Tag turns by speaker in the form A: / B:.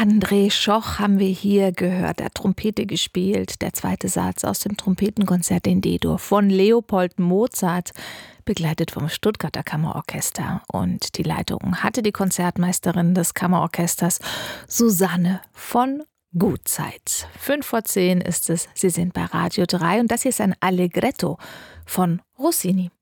A: André Schoch haben wir hier gehört, der Trompete gespielt, der zweite Satz aus dem Trompetenkonzert in D-Dur von Leopold Mozart, begleitet vom Stuttgarter Kammerorchester. Und die Leitung hatte die Konzertmeisterin des Kammerorchesters, Susanne von Gutzeit. 5:10 ist es, Sie sind bei Radio 3 und das hier ist ein Allegretto von Rossini.